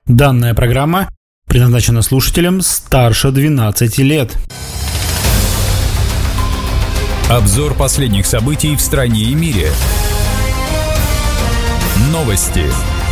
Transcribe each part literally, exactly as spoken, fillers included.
Данная программа предназначена слушателям старше двенадцати лет. Обзор последних событий в стране и мире. Новости.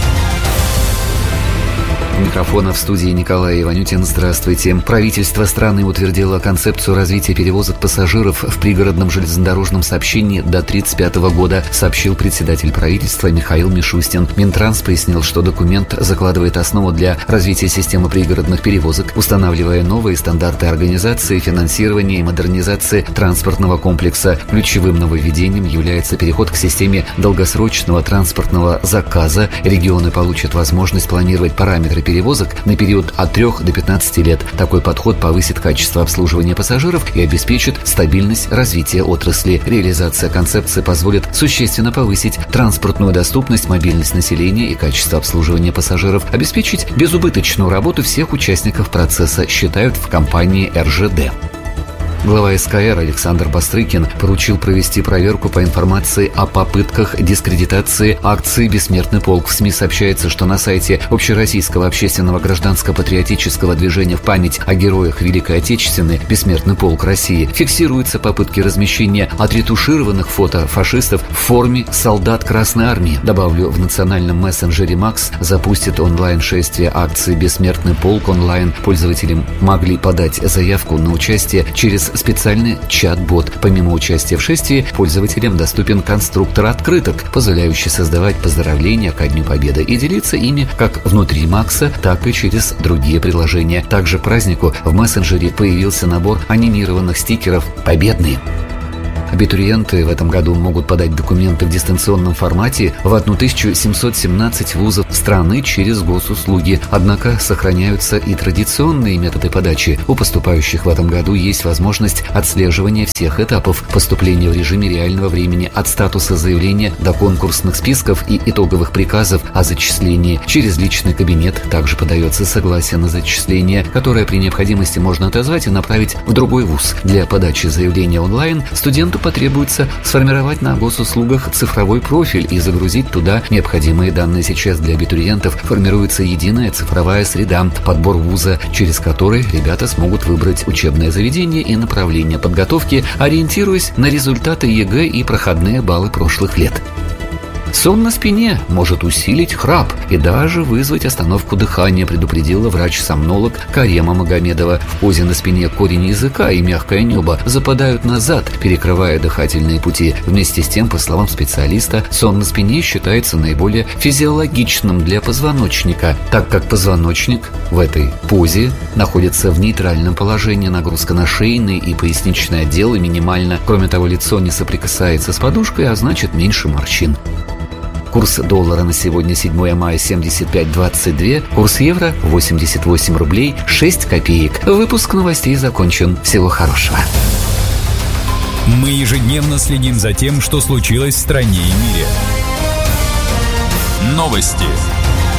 У микрофона в студии Николай Иванютин. Здравствуйте. Правительство страны утвердило концепцию развития перевозок пассажиров в пригородном железнодорожном сообщении до тридцать пятого года, сообщил председатель правительства Михаил Мишустин. Минтранс пояснил, что документ закладывает основу для развития системы пригородных перевозок, устанавливая новые стандарты организации, финансирования и модернизации транспортного комплекса. Ключевым нововведением является переход к системе долгосрочного транспортного заказа. Регионы получат возможность планировать параметры перевозок на период от трёх до пятнадцати лет. Такой подход повысит качество обслуживания пассажиров и обеспечит стабильность развития отрасли. Реализация концепции позволит существенно повысить транспортную доступность, мобильность населения и качество обслуживания пассажиров, обеспечить безубыточную работу всех участников процесса, считают в компании эр жэ дэ. Глава эс ка эр Александр Бастрыкин поручил провести проверку по информации о попытках дискредитации акции «Бессмертный полк». В СМИ сообщается, что на сайте Общероссийского общественного гражданско-патриотического движения в память о героях Великой Отечественной «Бессмертный полк России» фиксируются попытки размещения отретушированных фото фашистов в форме солдат Красной Армии. Добавлю, в национальном мессенджере Макс запустит онлайн-шествие акции «Бессмертный полк» онлайн. Пользователи могли подать заявку на участие через специальный чат-бот. Помимо участия в шествии, пользователям доступен конструктор открыток, позволяющий создавать поздравления ко Дню Победы и делиться ими как внутри Макса, так и через другие приложения. Также к празднику в мессенджере появился набор анимированных стикеров «Победные». Абитуриенты в этом году могут подать документы в дистанционном формате в тысячу семьсот семнадцать вузов страны через госуслуги. Однако сохраняются и традиционные методы подачи. У поступающих в этом году есть возможность отслеживания всех этапов поступления в режиме реального времени от статуса заявления до конкурсных списков и итоговых приказов о зачислении. Через личный кабинет также подается согласие на зачисление, которое при необходимости можно отозвать и направить в другой вуз. Для подачи заявления онлайн студенту потребуется сформировать на госуслугах цифровой профиль и загрузить туда необходимые данные. Сейчас для абитуриентов формируется единая цифровая среда, подбор вуза, через который ребята смогут выбрать учебное заведение и направление подготовки, ориентируясь на результаты е гэ и проходные баллы прошлых лет. Сон на спине может усилить храп и даже вызвать остановку дыхания, предупредила врач-сомнолог Карема Магомедова. В позе на спине корень языка и мягкое небо западают назад, перекрывая дыхательные пути. Вместе с тем, по словам специалиста, сон на спине считается наиболее физиологичным для позвоночника, так как позвоночник в этой позе находится в нейтральном положении, нагрузка на шейный и поясничный отделы минимальна. Кроме того, лицо не соприкасается с подушкой, а значит меньше морщин. Курс доллара на сегодня, седьмое мая, семьдесят пять двадцать два. Курс евро восемьдесят восемь рублей шесть копеек. Выпуск новостей закончен. Всего хорошего. Мы ежедневно следим за тем, что случилось в стране и мире. Новости.